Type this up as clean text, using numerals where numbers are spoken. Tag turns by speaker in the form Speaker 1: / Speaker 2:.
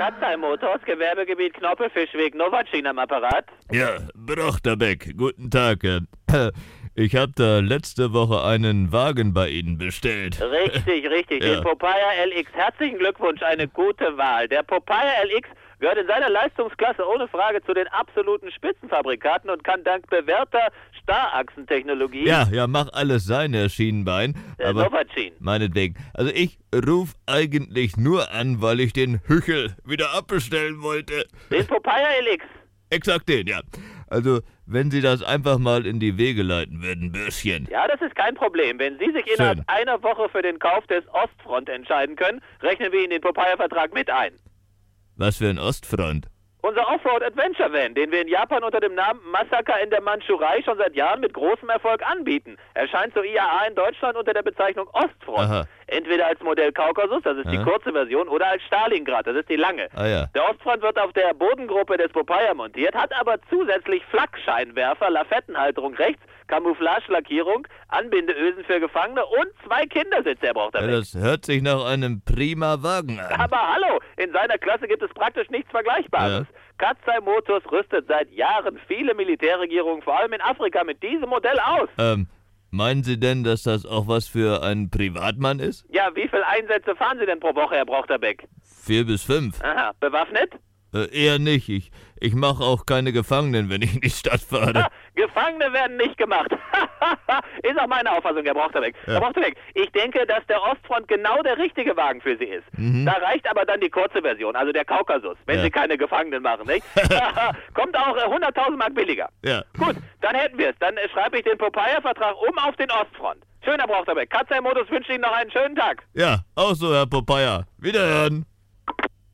Speaker 1: Katzai Motors, Gewerbegebiet Knoppelfischweg, Novacin am Apparat.
Speaker 2: Ja, Brochterbeck, guten Tag. Ich habe da letzte Woche einen Wagen bei Ihnen bestellt.
Speaker 1: Richtig.
Speaker 2: Ja.
Speaker 1: Den Popeye LX. Herzlichen Glückwunsch, eine gute Wahl. Der Popeye LX gehört in seiner Leistungsklasse ohne Frage zu den absoluten Spitzenfabrikaten und kann dank bewährter Starrachsentechnologie...
Speaker 2: Ja, mach alles sein, Herr Schienenbein. Aber
Speaker 1: Novacin.
Speaker 2: meinetwegen. Also ich ruf eigentlich nur an, weil ich den Hüchel wieder abbestellen wollte.
Speaker 1: Den Popeye LX.
Speaker 2: Exakt den, ja. Also, wenn Sie das einfach mal in die Wege leiten würden, Bürschchen.
Speaker 1: Ja, das ist kein Problem. Wenn Sie sich innerhalb
Speaker 2: Schön.
Speaker 1: einer Woche für den Kauf des Ostfront entscheiden können, rechnen wir Ihnen den Popeye-Vertrag mit ein.
Speaker 2: Was für ein Ostfront.
Speaker 1: Unser Offroad-Adventure-Van, den wir in Japan unter dem Namen Massaker in der Mandschurei schon seit Jahren mit großem Erfolg anbieten, erscheint zur IAA in Deutschland unter der Bezeichnung Ostfront.
Speaker 2: Aha.
Speaker 1: Entweder als Modell Kaukasus, das ist die kurze Version, oder als Stalingrad, das ist die lange.
Speaker 2: Ah ja.
Speaker 1: Der Ostfront wird auf der Bodengruppe des Popeye montiert, hat aber zusätzlich Flakscheinwerfer, Lafettenhalterung rechts, Camouflage-Lackierung, Anbindeösen für Gefangene und 2 Kindersitze, er braucht
Speaker 2: Ja,
Speaker 1: damit.
Speaker 2: das hört sich nach einem prima Wagen an.
Speaker 1: Aber hallo, in seiner Klasse gibt es praktisch nichts Vergleichbares. Katzai Motors rüstet seit Jahren viele Militärregierungen, vor allem in Afrika, mit diesem Modell aus.
Speaker 2: Meinen Sie denn, dass das auch was für einen Privatmann ist?
Speaker 1: Ja, wie viele Einsätze fahren Sie denn pro Woche, Herr Brochterbeck?
Speaker 2: 4 bis 5.
Speaker 1: Aha, bewaffnet?
Speaker 2: Eher nicht. Ich mache auch keine Gefangenen, wenn ich in die Stadt fahre.
Speaker 1: Gefangene werden nicht gemacht. Ist auch meine Auffassung, Herr Brochterbeck. Herr Brochterbeck, ich denke, dass der Ostfront genau der richtige Wagen für Sie ist. Da reicht aber dann die kurze Version, also der Kaukasus, wenn Sie keine Gefangenen machen, nicht? Kommt auch 100.000 Mark billiger.
Speaker 2: Ja.
Speaker 1: Gut, dann hätten wir es. Dann schreibe ich den Popeye-Vertrag um auf den Ostfront. Schön, Herr Brochterbeck. Katzai Motors wünscht Ihnen noch einen schönen Tag.
Speaker 2: Ja, auch so, Herr Popeye. Wiederhören.